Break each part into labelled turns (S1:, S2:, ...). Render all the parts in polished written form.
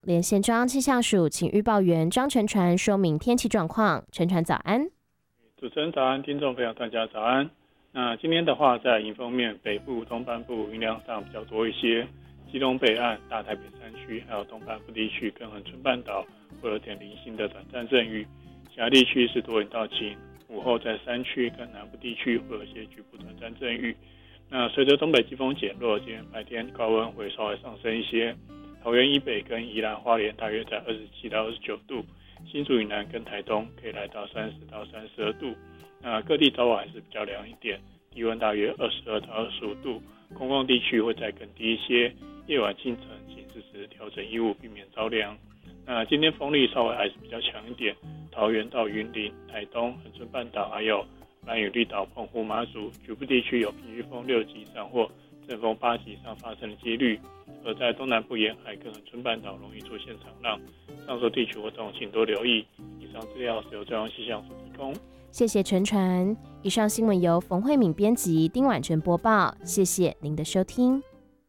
S1: 连线中央气象署，请预报员张纯传说明天气状况。纯传早安。
S2: 主持人早安，听众朋友大家早安。那今天的话，在迎风面，北部、东半部云量上比较多一些，基隆北岸、大台北山区，还有东半部地区跟恒春半岛会有点零星的短暂阵雨，其他地区是多云到晴。午后在山区跟南部地区会有一些局部短暂阵雨。那随着东北季风减弱，今天白天高温会稍微上升一些。桃园以北跟宜兰花莲大约在27到29度，新竹以南跟台东可以来到30到32度。那各地早晚还是比较凉一点，低温大约22到25度，公共地区会再更低一些。夜晚清晨请适时调整衣物，避免着凉。那今天风力稍微还是比较强一点，桃园到云林、台东、恒春半岛还有兰屿、绿岛、澎湖、马祖局部地区有平均风6级以上或阵风8级以上发生的几率。而在东南部沿海跟恒春半岛容易出现长浪，上述地区活动请多留意。以上资料是由中央气象署提供。
S1: 谢谢纯传。以上新闻由冯慧敏编辑，丁婉纯播报。谢谢您的收听。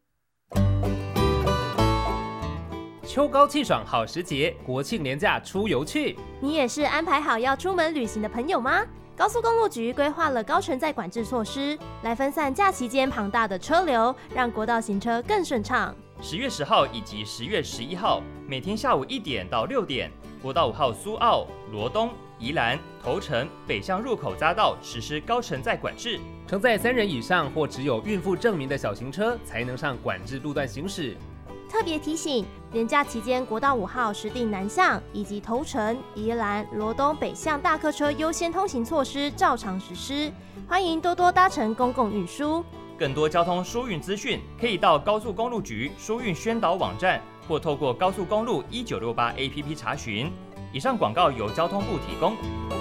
S3: 秋高气爽好时节，国庆连假出游去。
S4: 你也是安排好要出门旅行的朋友吗？高速公路局规划了高承载管制措施，来分散假期间庞大的车流，让国道行车更顺畅。
S5: 10月10号以及10月11号，每天下午1点到6点，国道5号苏澳、罗东、宜兰、头城、北向入口匝道实施高承载管制，
S3: 承载3人以上或只有孕妇证明的小型车才能上管制路段行驶。
S4: 特别提醒，连假期间国道5号实定南向以及头城、宜兰、罗东北向大客车优先通行措施照常实施，欢迎多多搭乘公共运输。
S5: 更多交通疏运资讯，可以到高速公路局疏运宣导网站，或透过高速公路1968 APP 查询。以上广告由交通部提供。